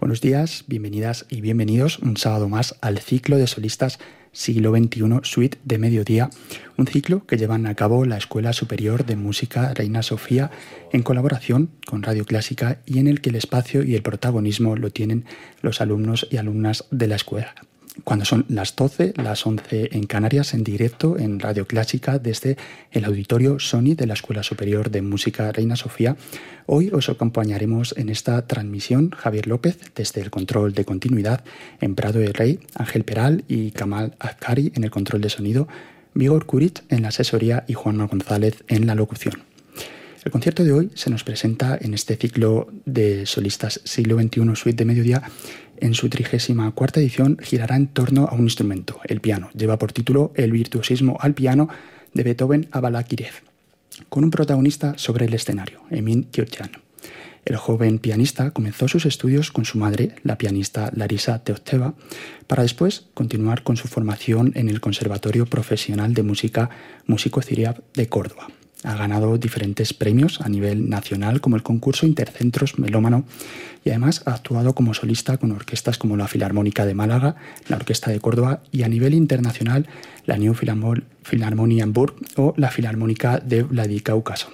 Buenos días, bienvenidas y bienvenidos un sábado más al ciclo de solistas siglo XXI Suite de Mediodía, un ciclo que llevan a cabo la Escuela Superior de Música Reina Sofía en colaboración con Radio Clásica y en el que el espacio y el protagonismo lo tienen los alumnos y alumnas de la escuela. Cuando son las 12, las 11 en Canarias, en directo en Radio Clásica desde el auditorio Sony de la Escuela Superior de Música Reina Sofía, hoy os acompañaremos en esta transmisión Javier López desde el control de continuidad, en Prado de Rey, Ángel Peral y Kamal Azcari en el control de sonido, Vigor Kuric en la asesoría y Juanma González en la locución. El concierto de hoy se nos presenta en este ciclo de solistas siglo XXI Suite de Mediodía. En su 34ª edición girará en torno a un instrumento, el piano. Lleva por título El virtuosismo al piano de Beethoven a Balakirev, con un protagonista sobre el escenario, Emin Kirchyan. El joven pianista comenzó sus estudios con su madre, la pianista Larisa Teochteva, para después continuar con su formación en el Conservatorio Profesional de Música Músico Ciriab de Córdoba. Ha ganado diferentes premios a nivel nacional como el concurso Intercentros Melómano y además ha actuado como solista con orquestas como la Filarmónica de Málaga, la Orquesta de Córdoba y a nivel internacional la New Philharmonie Hamburg o la Filarmónica de Vladicaucaso.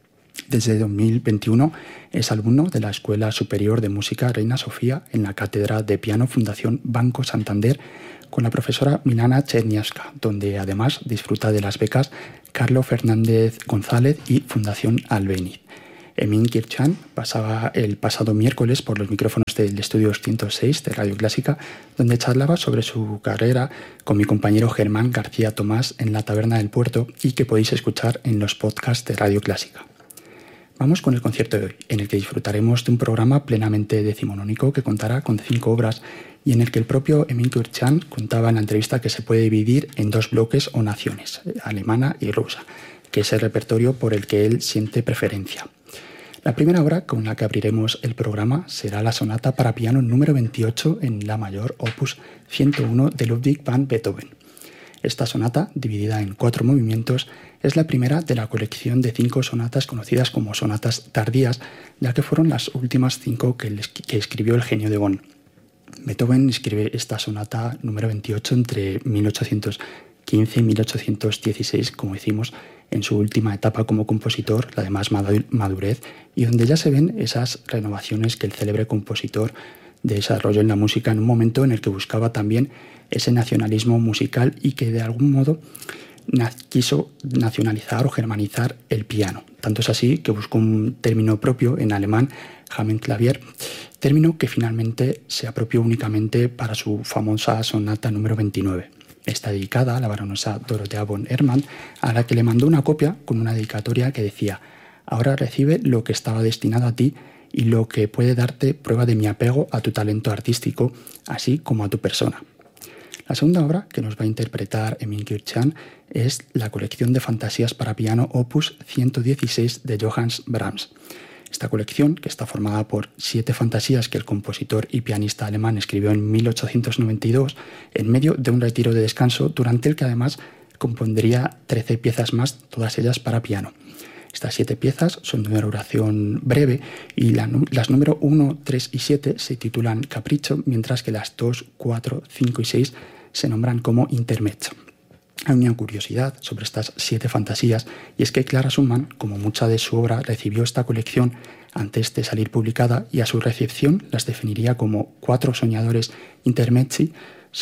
Desde 2021 es alumno de la Escuela Superior de Música Reina Sofía en la Cátedra de Piano Fundación Banco Santander con la profesora Milana Cherniavska, donde además disfruta de las becas Carlos Fernández González y Fundación Albéniz. Emin Kirchyan pasaba el pasado miércoles por los micrófonos del Estudio 106 de Radio Clásica, donde charlaba sobre su carrera con mi compañero Germán García Tomás en la Taberna del Puerto y que podéis escuchar en los podcasts de Radio Clásica. Vamos con el concierto de hoy, en el que disfrutaremos de un programa plenamente decimonónico que contará con 5 obras y en el que el propio Emin Kirchyan contaba en la entrevista que se puede dividir en 2 bloques o naciones, alemana y rusa, que es el repertorio por el que él siente preferencia. La primera obra con la que abriremos el programa será la sonata para piano número 28 en La mayor, opus 101 de Ludwig van Beethoven. Esta sonata, dividida en 4 movimientos, es la primera de la colección de 5 sonatas conocidas como sonatas tardías, ya que fueron las últimas 5 que escribió el genio de Bonn. Beethoven escribe esta sonata número 28 entre 1815 y 1816, como decimos, en su última etapa como compositor, la de más madurez, y donde ya se ven esas renovaciones que el célebre compositor desarrolló en la música en un momento en el que buscaba también ese nacionalismo musical y que de algún modo quiso nacionalizar o germanizar el piano. Tanto es así que buscó un término propio en alemán, Hammerklavier, término que finalmente se apropió únicamente para su famosa sonata número 29. Está dedicada a la baronesa Dorothea von Hermann, a la que le mandó una copia con una dedicatoria que decía: «Ahora recibe lo que estaba destinado a ti y lo que puede darte prueba de mi apego a tu talento artístico, así como a tu persona». La segunda obra que nos va a interpretar Emin Kirchyan es la colección de fantasías para piano opus 116 de Johannes Brahms. Esta colección, que está formada por 7 fantasías que el compositor y pianista alemán escribió en 1892, en medio de un retiro de descanso, durante el que además compondría 13 piezas más, todas ellas para piano. Estas 7 piezas son de una duración breve y las número 1, 3 y 7 se titulan Capricho, mientras que las 2, 4, 5 y 6 se nombran como Intermezzo. Hay una curiosidad sobre estas 7 fantasías y es que Clara Schumann, como mucha de su obra, recibió esta colección antes de salir publicada y a su recepción las definiría como 4 soñadores intermezzi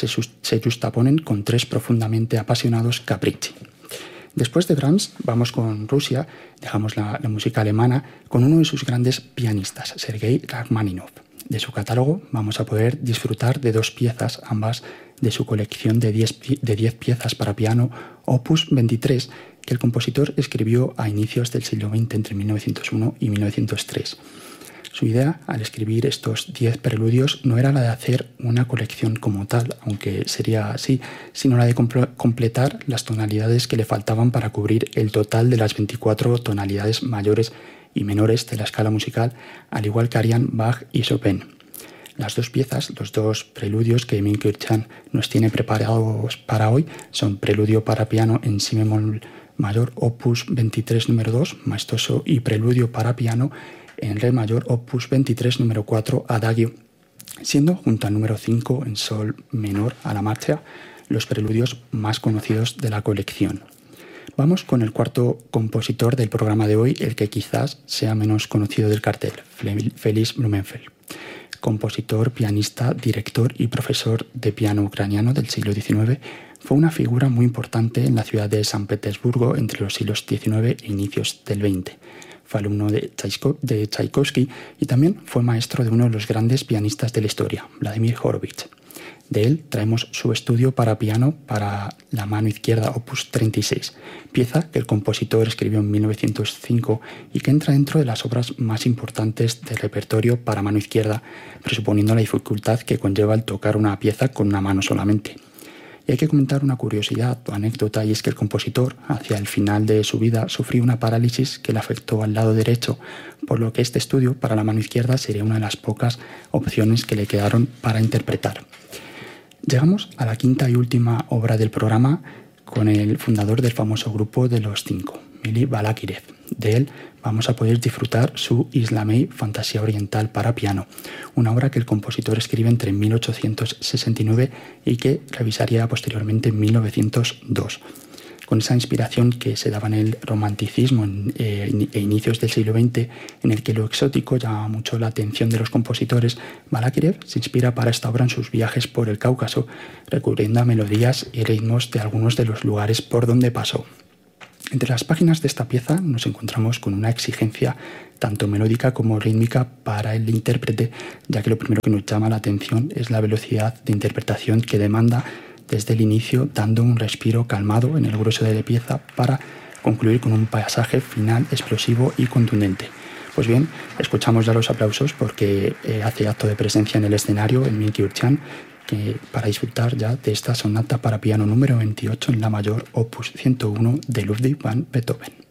se justaponen con 3 profundamente apasionados capricci. Después de Brahms vamos con Rusia, dejamos la música alemana con uno de sus grandes pianistas, Sergei Rachmaninoff. De su catálogo vamos a poder disfrutar de 2 piezas, ambas de su colección de 10 piezas para piano, opus 23, que el compositor escribió a inicios del siglo XX entre 1901 y 1903. Su idea, al escribir estos 10 preludios, no era la de hacer una colección como tal, aunque sería así, sino la de completar las tonalidades que le faltaban para cubrir el total de las 24 tonalidades mayores y menores de la escala musical, al igual que harían Bach y Chopin. Las 2 piezas, los 2 preludios que Emin Kirchyan nos tiene preparados para hoy son Preludio para piano en si bemol mayor opus 23 número 2, maestoso, y Preludio para piano en re mayor opus 23 número 4, adagio, siendo junto al número 5 en sol menor a la marcha los preludios más conocidos de la colección. Vamos con el cuarto compositor del programa de hoy, el que quizás sea menos conocido del cartel, Felix Blumenfeld. Compositor, pianista, director y profesor de piano ucraniano del siglo XIX, fue una figura muy importante en la ciudad de San Petersburgo entre los siglos XIX e inicios del XX. Fue alumno de Tchaikovsky y también fue maestro de uno de los grandes pianistas de la historia, Vladimir Horowitz. De él traemos su estudio para piano para la mano izquierda, opus 36, pieza que el compositor escribió en 1905 y que entra dentro de las obras más importantes del repertorio para mano izquierda, presuponiendo la dificultad que conlleva el tocar una pieza con una mano solamente. Y hay que comentar una curiosidad o anécdota, y es que el compositor, hacia el final de su vida, sufrió una parálisis que le afectó al lado derecho, por lo que este estudio para la mano izquierda sería una de las pocas opciones que le quedaron para interpretar. Llegamos a la quinta y última obra del programa con el fundador del famoso grupo de los Cinco, Mili Balakirev. De él vamos a poder disfrutar su Islamey, Fantasía Oriental para piano, una obra que el compositor escribe entre 1869 y que revisaría posteriormente en 1902. Con esa inspiración que se daba en el romanticismo e inicios del siglo XX, en el que lo exótico llama mucho la atención de los compositores, Balakirev se inspira para esta obra en sus viajes por el Cáucaso, recurriendo a melodías y ritmos de algunos de los lugares por donde pasó. Entre las páginas de esta pieza nos encontramos con una exigencia tanto melódica como rítmica para el intérprete, ya que lo primero que nos llama la atención es la velocidad de interpretación que demanda desde el inicio, dando un respiro calmado en el grueso de la pieza para concluir con un pasaje final explosivo y contundente. Pues bien, escuchamos ya los aplausos porque hace acto de presencia en el escenario Emil Gürtjan, para disfrutar ya de esta sonata para piano número 28 en la mayor, opus 101 de Ludwig van Beethoven.